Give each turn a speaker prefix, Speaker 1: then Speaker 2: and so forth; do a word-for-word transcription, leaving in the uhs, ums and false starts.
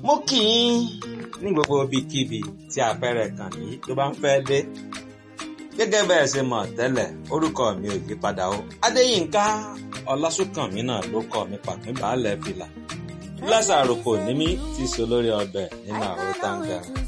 Speaker 1: mo kì í ní gbogbo ibikíbi tí afẹ́rẹ́ kàn yìí tó bá ń fẹ́ dé. Gẹ́gẹ́ bẹ́ẹ̀ ṣe mọ̀ tẹ́lẹ̀, orúkọ mi ò yí padà o. Adéyínká Ọlásùnkànmí náà ló kọ mi pàpín baálẹ̀ fìlà. Lásàrò kò ní mí tí so lórí ọbẹ̀ nínú àwo táǹgà.